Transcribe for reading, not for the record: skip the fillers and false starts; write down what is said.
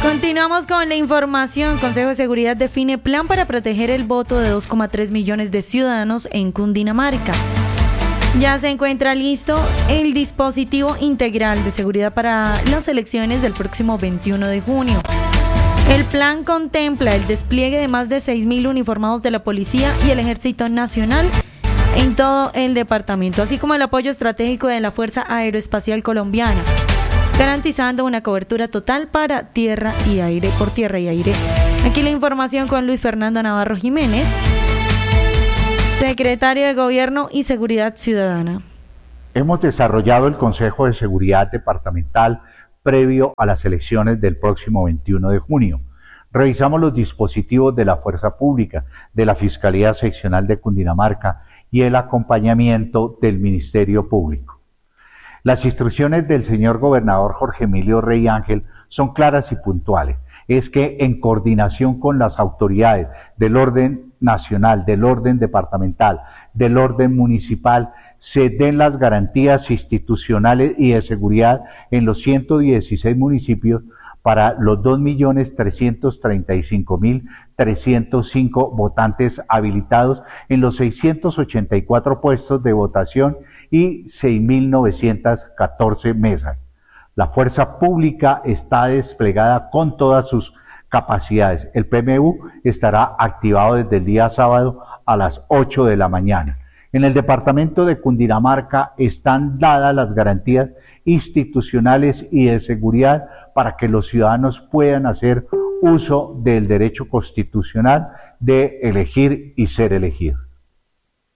Continuamos con la información. Consejo de Seguridad define plan para proteger el voto de 2,3 millones de ciudadanos en Cundinamarca. Ya se encuentra listo el dispositivo integral de seguridad para las elecciones del próximo 21 de junio. El plan contempla el despliegue de más de 6.000 uniformados de la Policía y el Ejército Nacional en todo el departamento, así como el apoyo estratégico de la Fuerza Aeroespacial Colombiana, garantizando una cobertura total para tierra y aire, por tierra y aire. Aquí la información con Luis Fernando Navarro Jiménez, secretario de Gobierno y Seguridad Ciudadana. Hemos desarrollado el Consejo de Seguridad Departamental previo a las elecciones del próximo 21 de junio. Revisamos los dispositivos de la Fuerza Pública, de la Fiscalía Seccional de Cundinamarca y el acompañamiento del Ministerio Público. Las instrucciones del señor gobernador Jorge Emilio Rey Ángel son claras y puntuales. Es que en coordinación con las autoridades del orden nacional, del orden departamental, del orden municipal, se den las garantías institucionales y de seguridad en los 116 municipios para los 2.335.305 votantes habilitados en los 684 puestos de votación y 6.914 mesas. La fuerza pública está desplegada con todas sus capacidades. El PMU estará activado desde el día sábado a las 8 de la mañana. En el departamento de Cundinamarca están dadas las garantías institucionales y de seguridad para que los ciudadanos puedan hacer uso del derecho constitucional de elegir y ser elegidos.